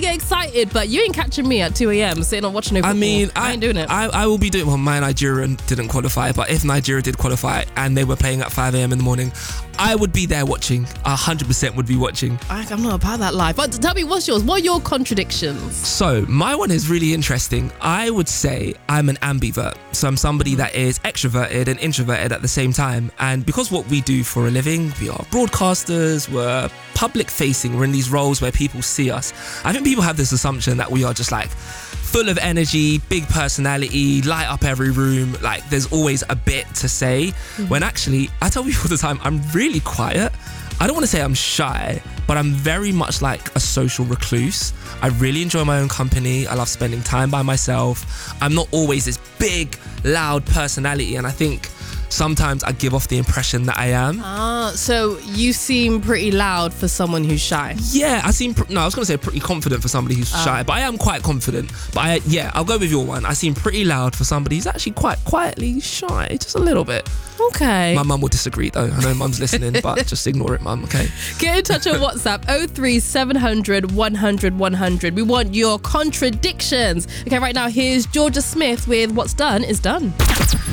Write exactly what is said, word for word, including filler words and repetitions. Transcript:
get excited, but you ain't catching me at two a.m. sitting on watching no football. I mean, I, I ain't doing it. I, I will be doing. Well, my Nigerian didn't qualify, but if Nigeria did qualify and they were playing at five a.m. in the morning, I would be there watching. A hundred percent would be watching. I, I'm not about that life. But tell me, what's yours? What are your contradictions? So my one is really interesting. I would say I'm an ambivert. So I'm somebody that is extroverted and introverted at the same time. And because what we do for a living, we are broadcasters, we're public facing, we're in these roles where people see us. I think people have this assumption that we are just like full of energy, big personality, light up every room, like there's always a bit to say. Mm-hmm. When actually, I tell people all the time, I'm really quiet. I don't want to say I'm shy, but I'm very much like a social recluse. I really enjoy my own company. I love spending time by myself. I'm not always this big, loud personality, and I think sometimes I give off the impression that I am. Ah, so you seem pretty loud for someone who's shy. Yeah, I seem, pr- no, I was going to say pretty confident for somebody who's Oh. shy, but I am quite confident. But I, yeah, I'll go with your one. I seem pretty loud for somebody who's actually quite quietly shy, just a little bit. Okay. My mum will disagree though. I know mum's listening, but just ignore it, mum, okay? Get in touch on WhatsApp oh three seven hundred one hundred one hundred. We want your contradictions. Okay, right now here's Georgia Smith with What's Done is Done.